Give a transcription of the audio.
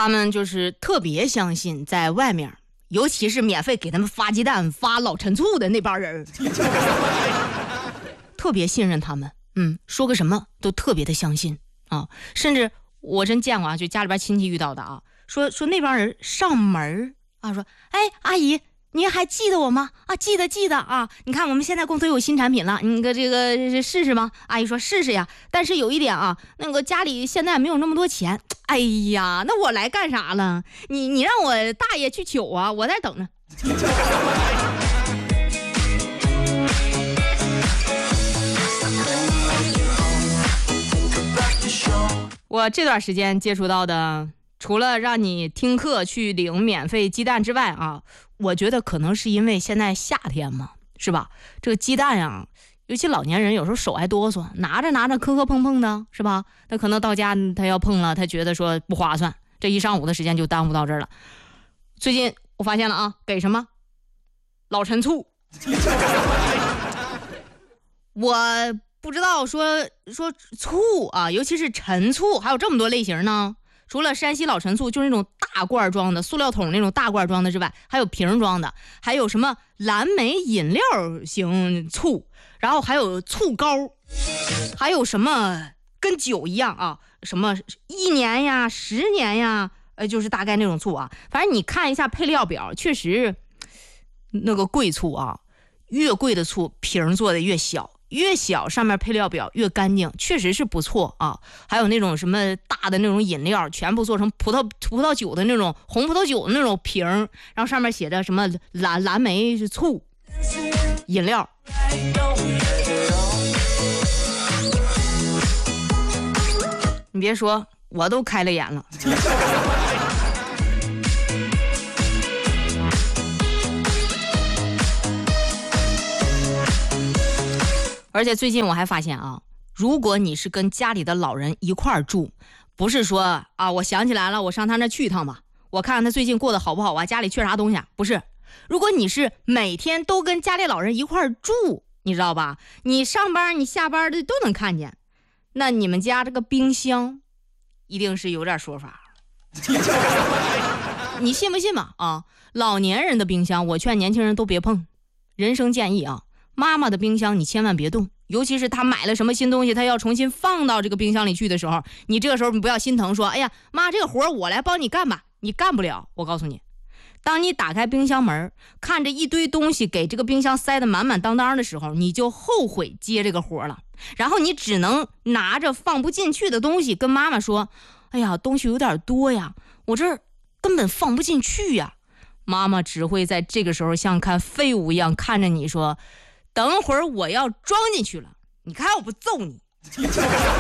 他们就是特别相信在外面，尤其是免费给他们发鸡蛋、发老陈醋的那帮人，特别信任他们。说个什么都特别的相信啊，甚至我真见过啊，就家里边亲戚遇到的啊，说那帮人上门啊，说，哎，阿姨，您还记得我吗？啊，记得啊！你看我们现在公司有新产品了，你这个试试吗？阿姨说试试呀，但是有一点啊，那个家里现在没有那么多钱。哎呀，那我来干啥了？你让我大爷去取啊，我在等着。我这段时间接触到的，除了让你听课去领免费鸡蛋之外啊，我觉得可能是因为现在夏天嘛，是吧？这个鸡蛋啊，尤其老年人有时候手还哆嗦，拿着磕碰碰的，是吧？他可能到家他要碰了，他觉得说不划算，这一上午的时间就耽误到这儿了。最近我发现了啊，给什么？老陈醋。我不知道说醋啊，尤其是陈醋还有这么多类型呢。除了山西老陈醋就是那种大罐装的塑料桶那种大罐装的之外，还有瓶装的，还有什么蓝莓饮料型醋，然后还有醋膏，还有什么跟酒一样啊，什么1年呀10年呀，就是大概那种醋啊。反正你看一下配料表，确实那个贵醋啊，越贵的醋瓶做的越小，越小上面配料表越干净，确实是不错啊。还有那种什么大的那种饮料，全部做成葡萄酒的那种红葡萄酒的那种瓶，然后上面写着什么蓝莓醋饮料。你别说，我都开了眼了。而且最近我还发现啊，如果你是跟家里的老人一块儿住，不是说啊，我想起来了，我上他那去一趟吧，我看看他最近过得好不好啊，家里缺啥东西啊？不是，如果你是每天都跟家里老人一块儿住，你知道吧？你上班你下班的都能看见，那你们家这个冰箱一定是有点说法。你信不信嘛？啊，老年人的冰箱，我劝年轻人都别碰。人生建议啊，妈妈的冰箱你千万别动，尤其是她买了什么新东西，她要重新放到这个冰箱里去的时候，你这个时候你不要心疼说，哎呀妈，这个活我来帮你干吧，你干不了。我告诉你，当你打开冰箱门，看着一堆东西给这个冰箱塞得满满当当的时候，你就后悔接这个活了，然后你只能拿着放不进去的东西跟妈妈说，哎呀，东西有点多呀，我这根本放不进去呀。妈妈只会在这个时候像看废物一样看着你说，等会儿我要装进去了，你看我不揍你。